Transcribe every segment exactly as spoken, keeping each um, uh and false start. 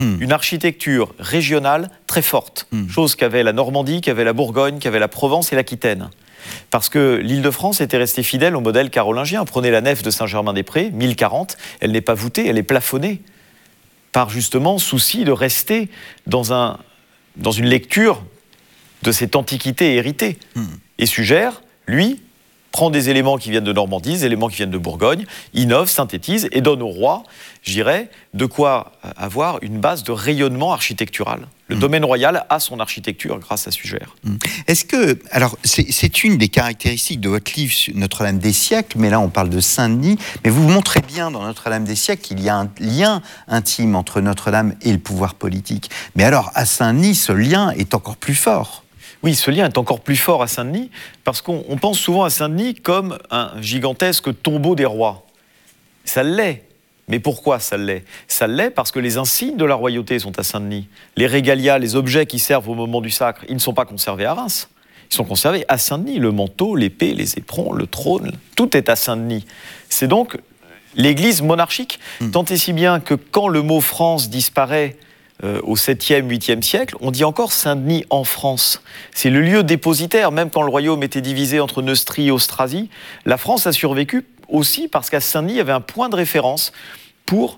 mmh. une architecture régionale très forte, mmh. chose qu'avait la Normandie, qu'avait la Bourgogne, qu'avait la Provence et l'Aquitaine. Parce que l'Île-de-France était restée fidèle au modèle carolingien. Prenez la nef de Saint-Germain-des-Prés, mille quarante, elle n'est pas voûtée, elle est plafonnée, par justement souci de rester dans, un, dans une lecture de cette antiquité héritée. Mmh. Et Sugère, lui, prend des éléments qui viennent de Normandie, des éléments qui viennent de Bourgogne, innove, synthétise et donne au roi, je dirais, de quoi avoir une base de rayonnement architectural. Le mmh. domaine royal a son architecture grâce à Sugère. Mmh. Est-ce que, alors, c'est, c'est une des caractéristiques de votre livre Notre-Dame des siècles, mais là on parle de Saint-Denis, mais vous montrez bien dans Notre-Dame des siècles qu'il y a un lien intime entre Notre-Dame et le pouvoir politique. Mais alors, à Saint-Denis, ce lien est encore plus fort. Oui, ce lien est encore plus fort à Saint-Denis, parce qu'on on pense souvent à Saint-Denis comme un gigantesque tombeau des rois. Ça l'est. Mais pourquoi ça l'est ? Ça l'est parce que les insignes de la royauté sont à Saint-Denis. Les régalias, les objets qui servent au moment du sacre, ils ne sont pas conservés à Reims. Ils sont conservés à Saint-Denis. Le manteau, l'épée, les éperons, le trône, tout est à Saint-Denis. C'est donc l'église monarchique, mmh. tant et si bien que quand le mot France disparaît Euh, au septième, huitième siècle, on dit encore Saint-Denis en France. C'est le lieu dépositaire, même quand le royaume était divisé entre Neustrie et Austrasie. La France a survécu aussi parce qu'à Saint-Denis, il y avait un point de référence pour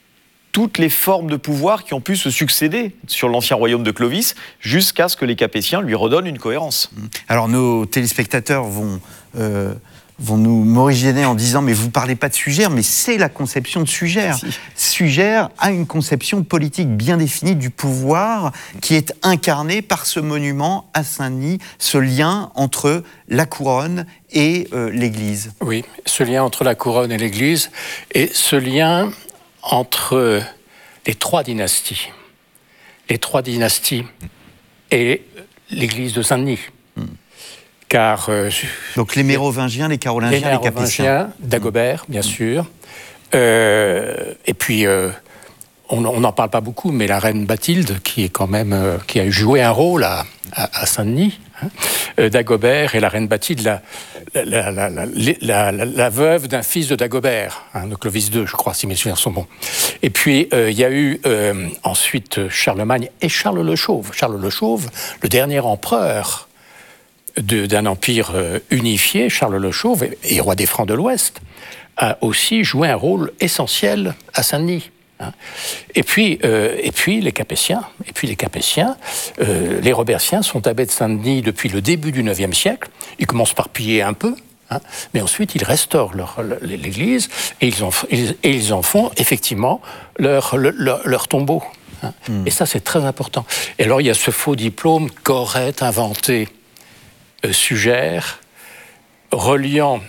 toutes les formes de pouvoir qui ont pu se succéder sur l'ancien royaume de Clovis, jusqu'à ce que les Capétiens lui redonnent une cohérence. Alors nos téléspectateurs vont... Euh... vont nous m'originer en disant « mais vous ne parlez pas de Sugère, mais c'est la conception de Sugère si. ». Sugère a une conception politique bien définie du pouvoir qui est incarnée par ce monument à Saint-Denis, ce lien entre la couronne et euh, l'Église. Oui, ce lien entre la couronne et l'Église, et ce lien entre les trois dynasties. Les trois dynasties et l'Église de Saint-Denis. Hmm. Car, euh, Donc les Mérovingiens, les Carolingiens, les, les Capétiens. Dagobert, bien mmh. sûr. Euh, et puis, euh, on n'en parle pas beaucoup, mais la reine Bathilde, qui, est quand même, euh, qui a joué un rôle à, à, à Saint-Denis. Hein. Euh, Dagobert et la reine Bathilde, la, la, la, la, la, la, la veuve d'un fils de Dagobert, hein, de Clovis deux, je crois, si mes souvenirs sont bons. Et puis, il euh, y a eu euh, ensuite Charlemagne et Charles le Chauve. Charles le Chauve, le dernier empereur De, d'un empire euh, unifié, Charles le Chauve, et, et roi des Francs de l'Ouest, a aussi joué un rôle essentiel à Saint-Denis. Hein. Et puis, euh, et puis les Capétiens, et puis les Capétiens, euh, les Robertiens sont abbés de Saint-Denis depuis le début du neuvième siècle. Ils commencent par piller un peu, hein, mais ensuite ils restaurent leur, leur, l'Église et ils, en, ils, et ils en font effectivement leur, leur, leur tombeau. Hein. Mm. Et ça, c'est très important. Et alors, il y a ce faux diplôme qu'aurait inventé Euh, Sugère, reliant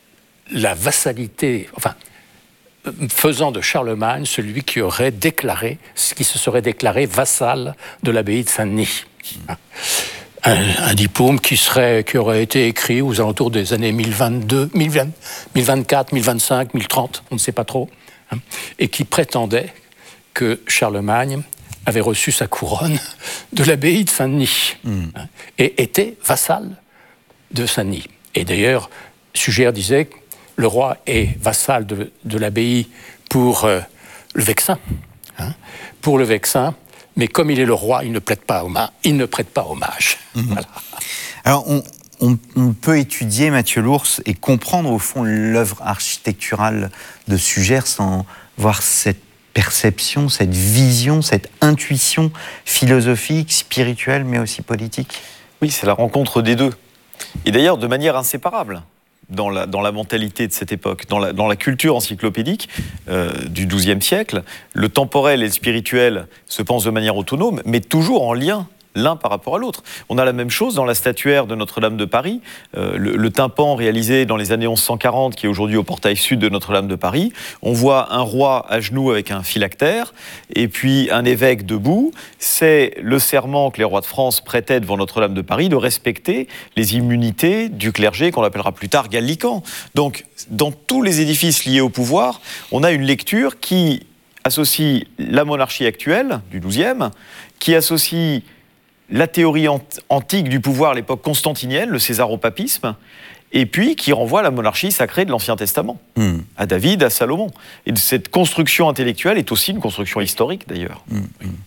la vassalité, enfin, euh, faisant de Charlemagne celui qui aurait déclaré, qui se serait déclaré vassal de l'abbaye de Saint-Denis. Mmh. Un, un diplôme qui, serait, qui aurait été écrit aux alentours des années mille vingt-deux, mille vingt, mille vingt-quatre, mille vingt-cinq, mille trente, on ne sait pas trop, hein, et qui prétendait que Charlemagne avait reçu sa couronne de l'abbaye de Saint-Denis, mmh. hein, et était vassal de Saint-Denis. Et d'ailleurs, Sugère disait que le roi est vassal de, de l'abbaye pour euh, le Vexin, hein, pour le Vexin, mais comme il est le roi, il ne prête pas hommage. Il ne prête pas hommage. Mmh. Voilà. Alors, on, on, on peut étudier Mathieu Lours et comprendre au fond l'œuvre architecturale de Sugère sans voir cette perception, cette vision, cette intuition philosophique, spirituelle, mais aussi politique. Oui, c'est la rencontre des deux. Et d'ailleurs, de manière inséparable dans la, dans la mentalité de cette époque, dans la, dans la culture encyclopédique euh, du douzième siècle, le temporel et le spirituel se pensent de manière autonome, mais toujours en lien l'un par rapport à l'autre. On a la même chose dans la statuaire de Notre-Dame de Paris, euh, le, le tympan réalisé dans les années onze cent quarante, qui est aujourd'hui au portail sud de Notre-Dame de Paris. On voit un roi à genoux avec un phylactère, et puis un évêque debout. C'est le serment que les rois de France prêtaient devant Notre-Dame de Paris de respecter les immunités du clergé, qu'on appellera plus tard gallican. Donc, dans tous les édifices liés au pouvoir, on a une lecture qui associe la monarchie actuelle, du douzième, qui associe la théorie antique du pouvoir à l'époque constantinienne, le césaropapisme, et puis qui renvoie à la monarchie sacrée de l'Ancien Testament, mmh. à David, à Salomon. Et cette construction intellectuelle est aussi une construction historique, d'ailleurs. Mmh.